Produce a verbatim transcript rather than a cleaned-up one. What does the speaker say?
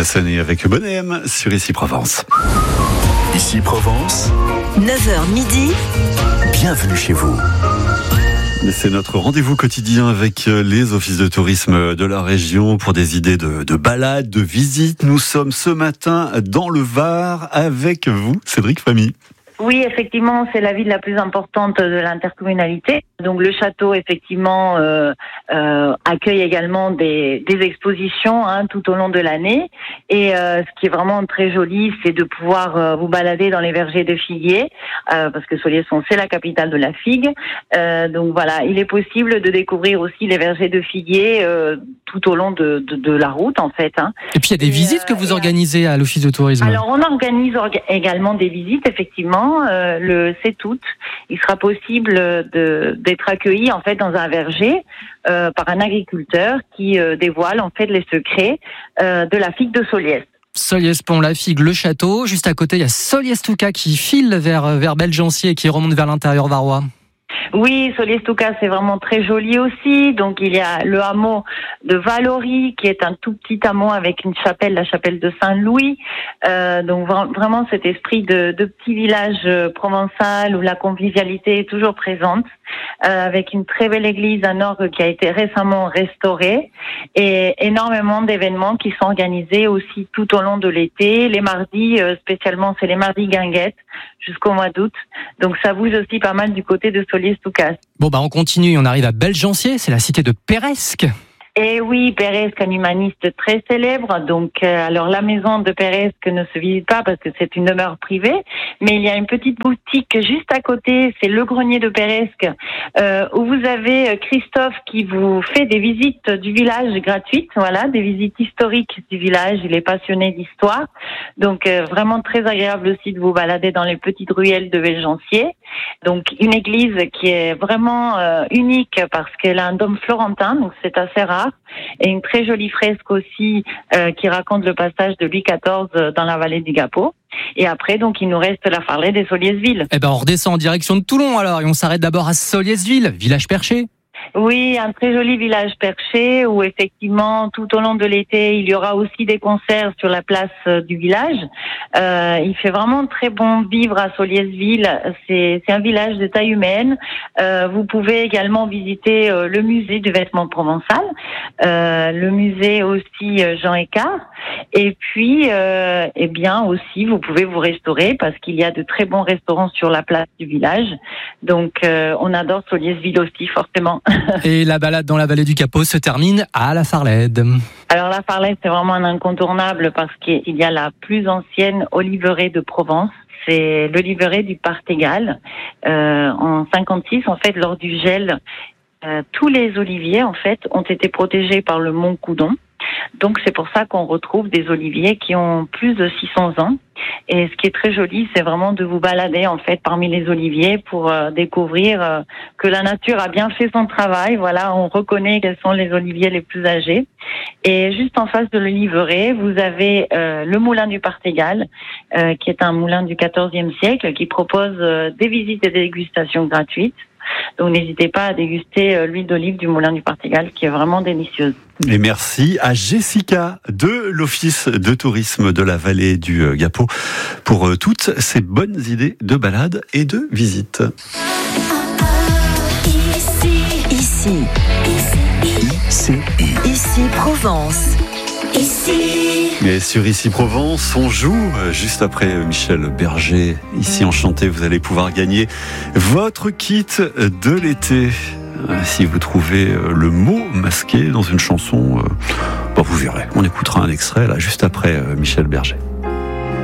Massanet avec Bonnet M sur Ici Provence. Ici Provence, neuf heures midi. Bienvenue chez vous. C'est notre rendez-vous quotidien avec les offices de tourisme de la région pour des idées de, de balades, de visites. Nous sommes ce matin dans le Var avec vous, Cédric Famille. Oui, effectivement, c'est la ville la plus importante de l'intercommunalité. Donc le château, effectivement, euh, euh, accueille également des, des expositions hein, tout au long de l'année. Et euh, ce qui est vraiment très joli, c'est de pouvoir euh, vous balader dans les vergers de figuiers, euh, parce que Solliès-Son, c'est la capitale de la figue. Euh, donc voilà, il est possible de découvrir aussi les vergers de figuiers euh, tout au long de, de, de la route, en fait. Hein. Et puis il y a des et visites euh, que vous organisez à l'office de tourisme. Alors on organise orga- également des visites, effectivement. Euh, le sept août, il sera possible de, d'être accueilli en fait dans un verger euh, par un agriculteur qui euh, dévoile en fait les secrets euh, de la figue de Solliès. Solliès-Pont, la figue, le château. Juste à côté, il y a Solliès-Touca qui file vers, vers Belgency et qui remonte vers l'intérieur varois. Oui, Solliès-Touca, c'est vraiment très joli aussi. Donc, il y a le hameau de Valory, qui est un tout petit hameau avec une chapelle, la chapelle de Saint-Louis. Euh, donc, vraiment, cet esprit de, de petit village provençal où la convivialité est toujours présente, euh, avec une très belle église, un orgue qui a été récemment restauré, et énormément d'événements qui sont organisés aussi tout au long de l'été. Les mardis, euh, spécialement, c'est les mardis guinguettes jusqu'au mois d'août. Donc, ça bouge aussi pas mal du côté de Solliès-Touca. Bon, bah, on continue. On arrive à Belgency, c'est la cité de Peiresc. Et oui, Peiresc, un humaniste très célèbre. Donc, euh, alors la maison de Peiresc ne se visite pas parce que c'est une demeure privée, mais il y a une petite boutique juste à côté, c'est le grenier de Peiresc, euh, où vous avez Christophe qui vous fait des visites du village gratuites, voilà, des visites historiques du village. Il est passionné d'histoire, donc euh, vraiment très agréable aussi de vous balader dans les petites ruelles de Belgency. Donc, une église qui est vraiment euh, unique parce qu'elle a un dôme florentin, donc c'est assez rare. Et une très jolie fresque aussi euh, qui raconte le passage de Louis quatorze dans la vallée du Gapot. Et après, donc, il nous reste la farlée des Solliès-Ville. Eh ben, on redescend en direction de Toulon alors, et on s'arrête d'abord à Solliès-Ville, village perché. Oui, un très joli village perché où effectivement tout au long de l'été il y aura aussi des concerts sur la place du village. Euh, il fait vraiment très bon vivre à Solliès-Ville. C'est, c'est un village de taille humaine. Euh, vous pouvez également visiter euh, le musée du vêtement provençal, euh, le musée aussi euh, Jean Écart. Et puis, euh, eh bien aussi, vous pouvez vous restaurer parce qu'il y a de très bons restaurants sur la place du village. Donc, euh, on adore Solliès-Ville aussi fortement. Et la balade dans la vallée du Gapot se termine à la Farlède. Alors la Farlède, c'est vraiment un incontournable parce qu'il y a la plus ancienne oliveraie de Provence. C'est l'oliveraie du Partégal. Euh, en cinquante-six, en fait, lors du gel, euh, tous les oliviers, en fait, ont été protégés par le mont Coudon. Donc c'est pour ça qu'on retrouve des oliviers qui ont plus de six cents ans. Et ce qui est très joli, c'est vraiment de vous balader en fait parmi les oliviers pour euh, découvrir euh, que la nature a bien fait son travail. Voilà, on reconnaît quels sont les oliviers les plus âgés. Et juste en face de l'oliveraie, vous avez euh, le moulin du Partégal, euh, qui est un moulin du quatorzième siècle, qui propose euh, des visites et des dégustations gratuites. Donc n'hésitez pas à déguster euh, l'huile d'olive du moulin du Partégal, qui est vraiment délicieuse. Et merci à Jessica de l'Office de tourisme de la vallée du Gapot pour toutes ces bonnes idées de balade et de visite. Ici, ici, ici, ici Provence. Ici. Et sur Ici Provence, on joue juste après Michel Berger. Ici Enchanté, vous allez pouvoir gagner votre kit de l'été. Si vous trouvez le mot masqué dans une chanson, bah vous verrez. On écoutera un extrait là juste après Michel Berger.